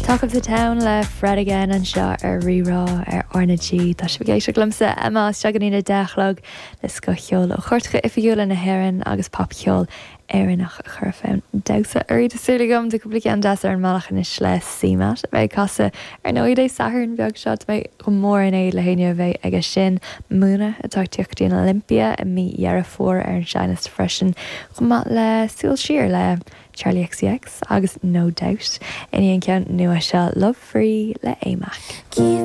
Talk the town le Fred again an seo ar rirá ar ornatí Tá si bhgéisi glummsa Emma seganína dechlog le go cheol ó chuirtcha ifiúla na hhéireann agus pop cheol éireannach chur féin dasa airí asúlagam de cúpla an deas ar an malachan is le símat bheith casa ar nóid é sathrann beag seo bheith go mór in éad le héine bheith ag sin múna atá tíochttaí an Olympia a mí dhearra fór ar an Seanas freisin go mat le súil siar le Charlie XCX agus No Doubt. Iníon ceann nua se Love Free le Amach.